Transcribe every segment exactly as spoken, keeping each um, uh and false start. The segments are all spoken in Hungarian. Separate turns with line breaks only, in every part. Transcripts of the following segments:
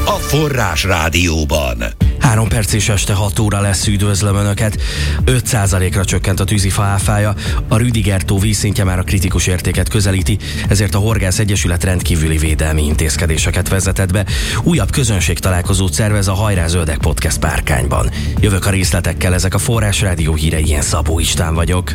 a Forrás Rádióban.
Három perc és este hat óra lesz, üdvözlöm Önöket. öt százalékra csökkent a tűzifa áfája, a Rüdiger tó vízszintje már a kritikus értéket közelíti, ezért a Horgász Egyesület rendkívüli védelmi intézkedéseket vezetett be. Újabb közönségtalálkozót szervez a Hajrá Zöldek Podcast Párkányban. Jövök a részletekkel, ezek a Forrás Rádió hírei, én Szabó István vagyok.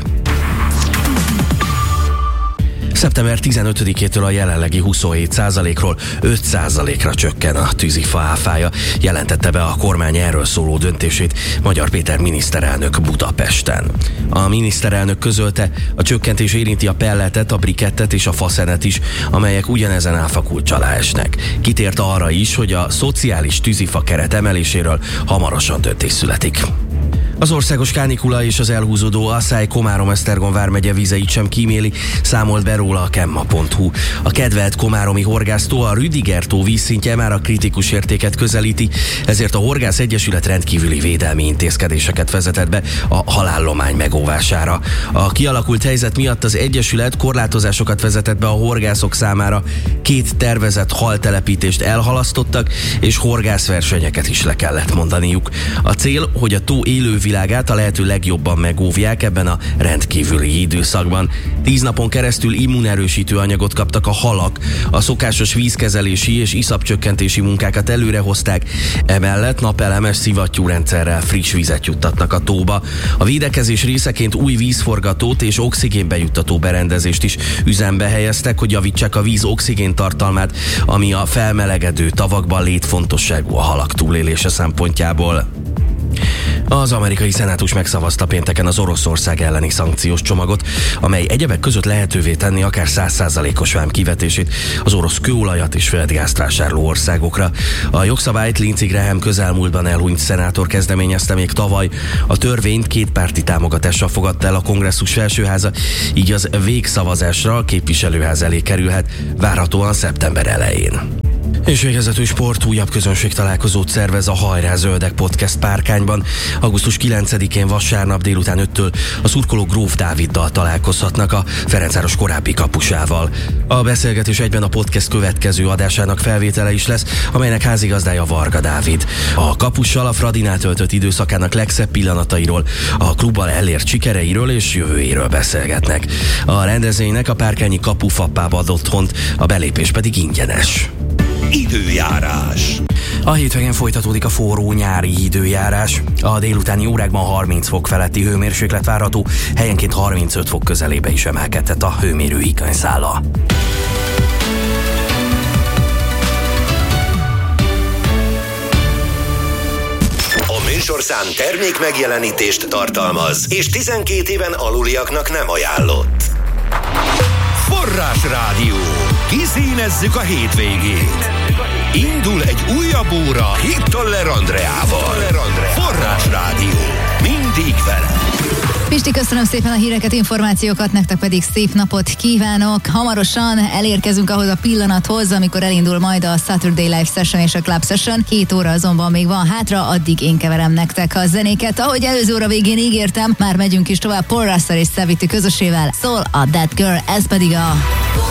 szeptember tizenötödikétől a jelenlegi huszonhét százalékról öt százalékra csökken a tűzifa áfája, jelentette be a kormány erről szóló döntését Magyar Péter miniszterelnök Budapesten. A miniszterelnök közölte, a csökkentés érinti a pelletet, a brikettet és a faszenet is, amelyek ugyanezen áfakulcs alá esnek. Kitért arra is, hogy a szociális tűzifa keret emeléséről hamarosan döntés születik. Az országos kánikula és az elhúzódó asszály Komárom-Esztergom vármegye vizeit sem kíméli, számolt be róla a kemma pont hu. A kedvelt komáromi horgásztó, a Rüdiger tó vízszintje már a kritikus értéket közelíti, ezért a Horgász Egyesület rendkívüli védelmi intézkedéseket vezetett be a halállomány megóvására. A kialakult helyzet miatt az Egyesület korlátozásokat vezetett be a horgászok számára, két tervezett haltelepítést elhalasztottak, és horgászversenyeket is le kellett mondaniuk. A cél, hogy a tó élő világát a lehető legjobban megóvják ebben a rendkívüli időszakban. Tíz napon keresztül immunerősítő anyagot kaptak a halak, a szokásos vízkezelési és iszapcsökkentési munkákat előrehozták, emellett napelemes szivattyúrendszerrel friss vizet juttatnak a tóba. A védekezés részeként új vízforgatót és oxigénbejuttató berendezést is üzembe helyeztek, hogy javítsák a víz oxigén tartalmát, ami a felmelegedő tavakban létfontosságú a halak túlélése szempontjából. Az amerikai szenátus megszavazta pénteken az Oroszország elleni szankciós csomagot, amely egyebek között lehetővé tenni akár száz százalékos vám kivetését az orosz kőolajat és földgázt vásárló országokra. A jogszabályt Lindsey Graham közelmúltban elhunyt szenátor kezdeményezte még tavaly. A törvényt kétpárti támogatással fogadta el a kongresszus felsőháza, így az végszavazásra a képviselőház elé kerülhet, várhatóan szeptember elején. És végezetül sport, újabb közönségtalálkozót szervez a Hajrá Zöldek Podcast Párkányban. augusztus kilencedikén vasárnap délután öttől a szurkolók Gróf Dáviddal találkozhatnak, a Ferencváros korábbi kapusával. A beszélgetés egyben a podcast következő adásának felvétele is lesz, amelynek házigazdája Varga Dávid. A kapussal a Fradinál töltött időszakának legszebb pillanatairól, a klubbal elért sikereiről és jövőjéről beszélgetnek. A rendezvénynek a párkányi Kapufappába ad otthont, a belépés pedig ingyenes.
Időjárás.
A hétvégén folytatódik a forró nyári időjárás. A délutáni órákban harminc fok feletti hőmérséklet várható, helyenként harmincöt fok közelébe is emelkedhet a hőmérő higanyszála.
A műsorszám termék megjelenítést tartalmaz, és tizenkét éven aluliaknak nem ajánlott. Forrás Rádió. Kiszínezzük a hétvégét. Indul egy újabb óra Hittoller Andreával. Forrás Rádió. Mindig vele.
Pisti, köszönöm szépen a híreket, információkat, nektek pedig szép napot kívánok. Hamarosan elérkezünk ahhoz a pillanathoz, amikor elindul majd a Saturday Live Session és a Club Session. Két óra azonban még van hátra, addig én keverem nektek a zenéket. Ahogy előző óra végén ígértem, már megyünk is tovább Paul Russell és Savity közösével. Szól a That Girl, ez pedig a